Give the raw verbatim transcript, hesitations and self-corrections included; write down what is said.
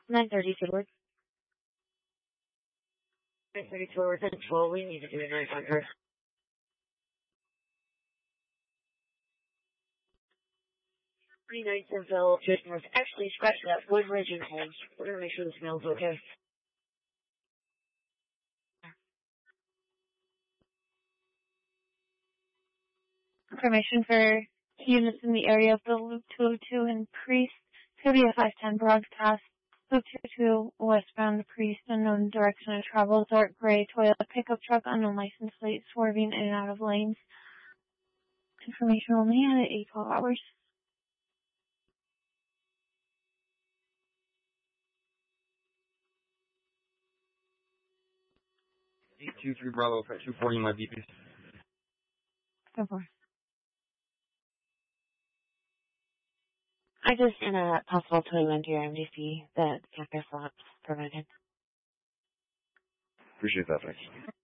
nine thirty forward. nine thirty forward, ten twelve, we need to do a nine hundred. Three nights in Phil, just north. Actually, scratch that. Wood Ridge and Holmes. We're gonna make sure the smell's okay. Information for units in the area of the Loop two oh two and Priest. It's going to be a five ten broadcast. Loop two oh two westbound Priest, unknown direction of travel. Dark gray Toyota pickup truck, unknown license plate, swerving in and out of lanes. Information only at eight twelve hours. eight two three Bravo, Fat two forty, my B P. Go for it. I just in a possible tow into your M D C that campus lots provided. Appreciate that, thanks.